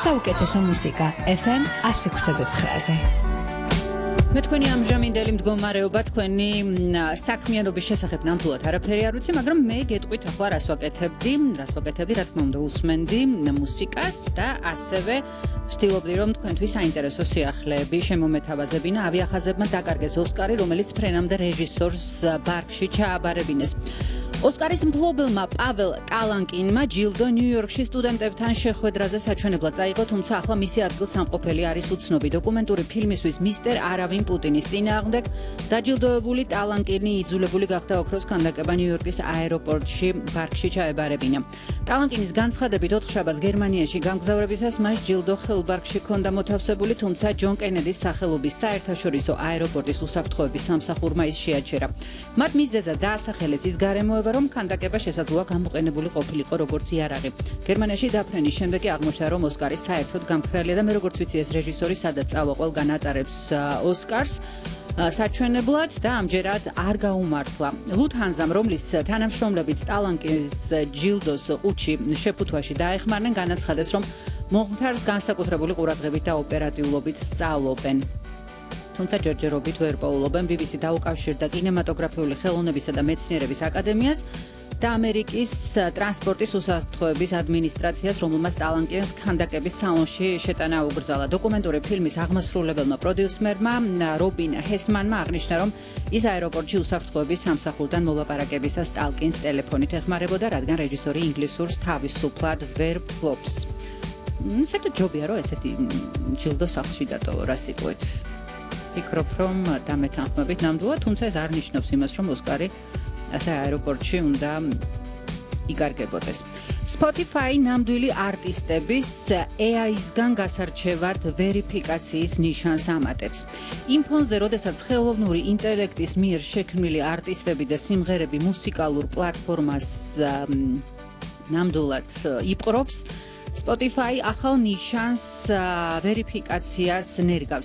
საუკეთესო მუსიკა FM 106.9-ზე. მე თქვენი ამჟამინდელი მდგომარეობა თქვენი საქმიანობის შესახებ ნამდვილად არაფერი არ ვიცი, მაგრამ მე გეტყვით ახლა რას ვაკეთებდი, რა თქმა უნდა უსმენდი მუსიკას და ასევე ვცდილობდი რომ თქვენთვის საინტერესო სიახლეები შემომეთავაზებინა ავიახაზებმა დაკარგეს ოსკარი, რომელიც ფრენამდე რეჟისორს ბარგში ჩააბარებინეს. ოსკარის მფლობელმა პაվել ტალანკინმა ჯილდო ნიუ-იორკში სტუდენტებთან შეხვედრაზე საჩვენებლად წაიღო, თუმცა ახლა მისი ადგილსამყოფელი არის უცნობი. დოკუმენტური ფილმისთვის მისტერ არავინ პუტინის წინააღმდეგ დაჯილდოებული ტალანკინი იძულებული გახდა ოქროს ქანდაკება ნიუ-იორკის აეროპორტში ბარგში ჩაებარებინა. ტალანკინის განცხადებით, ოთხშაბათს გერმანიაში გამგზავრებისას მას ჯილდო ხელბარგში ჰქონდა მოთავსებული, თუმცა ჯონ კენედის სახელობის საერთაშორისო აეროპორტის უსაფრთხოების სამსახურმა ის შეაჩერა. მათ მიზეზად დაასახელეს ის გარემოება, რომ ქანდაკება შესაძლოა გამოყენებული ყოფილიყო როგორც იარაღი. გერმანიაში დაფრენის შემდეგ კი აღმოჩნდა, რომ ოსკარი საერთოდ გამქრალია და მე როგორც ვიცი, ეს რეჟისორი სადაც წავა ყველგან ატარებს ოსკარს საჩვენებლად და ამჯერად არ გაუმართლა. ლუთჰანზამ, რომლის თანამშრომლებიც ტალანკინის ჯილდოს ყუთში შეფუთვაში დაეხმარნენ, განაცხადეს, რომ მომხდარს განსაკუთრებული ყურადღებით და ოპერატიულობით სწავლობენ. თუმცა ჯერჯერობით ვერ პოულობენ. BBC დაუკავშირდა კინემატოგრაფიული ხელოვნებისა და მეცნიერების აკადემიას და ამერიკის ტრანსპორტის უსაფრთხოების ადმინისტრაციას, რომელმაც ტალანკინის ქანდაკების სალონში შეტანა უბრძალა. დოკუმენტური ფილმის აღმასრულებელმა პროდიუსერმა რობინ ჰესმანმა აღნიშნა, რომ ის აეროპორტში უსაფრთხოების სამსახურთან მოლაპარაკებისას ტალკინს ტელეფონით ეხმარებოდა, რადგან რეჟისორი ინგლისურს თავისუფლად ვერ ფლობს. საერთოდ ჯობია, რომ ესეთი ჯილდო სახლში დატოვო, რა სიტყვით. ფიქრობ, რომ დამეთანხმებით ნამდვილად, თუმცა ეს არ ნიშნავს იმას, რომ ოსკარი ასე აეროპორტში უნდა იკარგებოდეს. Spotify ნამდვილი არტისტების AI-სგან გასარჩევად ვერიფიკაციის ნიშანს ამატებს. იმ ფონზე, როდესაც ხელოვნური ინტელექტის მიერ შექმნილი არტისტები და სიმღერები მუსიკალურ პლატფორმას ნამდვილად იპყრობს, Spotify ახალ ნიშანს ვერიფიკაციას ნერგავს.